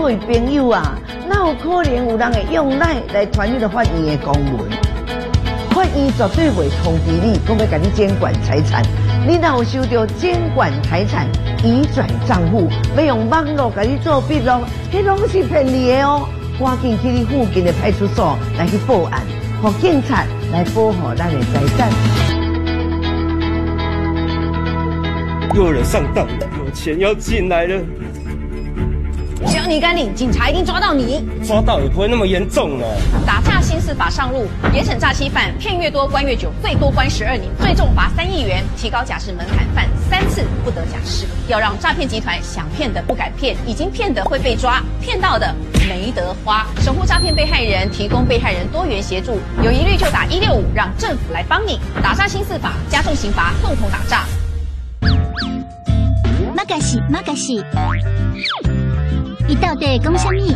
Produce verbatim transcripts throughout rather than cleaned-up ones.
各位朋友啊，哪有可能有人会用赖来传你的法院的公文？法院绝对袂通知你，讲要甲你监管财产。你若有收到监管财产移转账户，要用网络甲你做笔录，迄拢是骗你的哦！赶紧去你附近的派出所来去报案，让警察来保护咱的财产。 又有人上当了，有钱要进来了。 只要你敢领，警察一定抓到你。 抓到也不会那么严重呢。 打诈新司法上路，严惩诈欺犯，骗越多关越久，最多关十二年，最重罚三亿元，提高假释门槛，犯三次不得假释。要让诈骗集团想骗的不敢骗，已经骗的会被抓，骗到的没得花。守护诈骗被害人，提供被害人多元协助，有疑虑就打一六五，让政府来帮你。打诈新司法，加重刑罚，共同打诈。 马嘎西，马嘎西。伊到底讲啥物？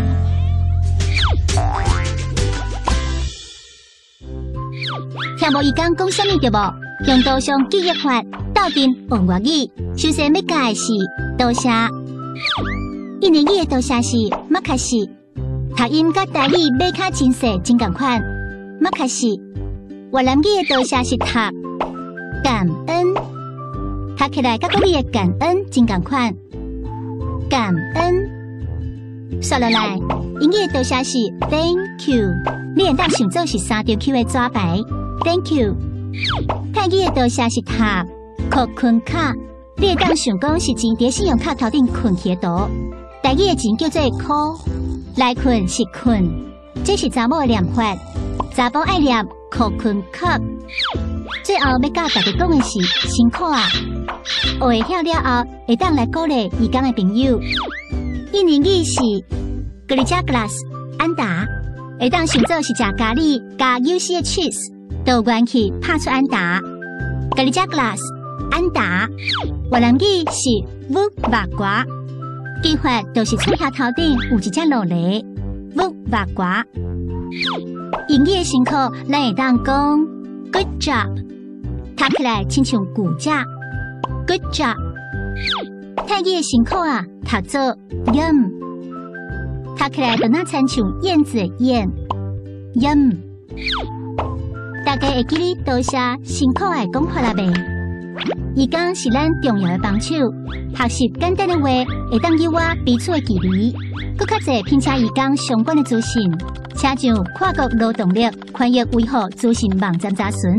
听无伊讲讲啥物对无？用刀上记忆法，斗阵王外语。首先要教的是多谢，印尼语的多谢是马卡西，读音甲台语马卡真细真共款。马卡西，越南语的多谢是读感恩，读起来甲国语的感恩真共款。感恩。说落来，英语的多谢是 Thank you， 你会当想做是三条 Q 的纸牌 Thank you。泰语的多谢是塔靠困卡，你会当想讲是钱伫信用卡头顶困起的图。台语的钱叫做靠，来困是困，这是查某的念法，查甫爱念靠困卡。最后要教大家讲的是辛苦啊，学会晓了后，会当来鼓励义工的朋友。印尼语是 Kerja Keras 安达，会当想做是食咖喱加 U C 的 cheese， 都元气拍出安达。Kerja Keras 安达，越南语是 Vuk Vakwa， 记法就是嘴下头顶有一只落雷 Vuk Vakwa。英语的辛苦，咱会当讲 Good job， 读起来亲像骨架 Good job。泰语的辛苦啊，读做 yum， 读起来就那亲像燕子的燕 yum。大家会记哩多谢辛苦的讲法啦呗。伊讲是咱重要的帮手，学习简单的话会当有我彼此的距离。搁较侪拼车伊讲相关的资讯，请上跨国劳动力宽裕维护资讯网站查询。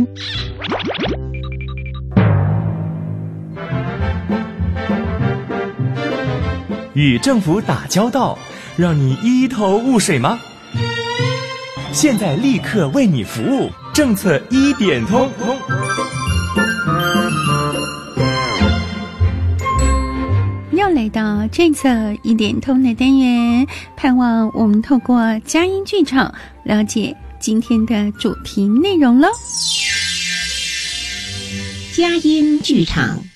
与政府打交道，让你一头雾水吗？现在立刻为你服务，政策一点通。 又来到政策一点通的单元，盼望我们透过佳音剧场了解今天的主题内容咯。 佳音剧场。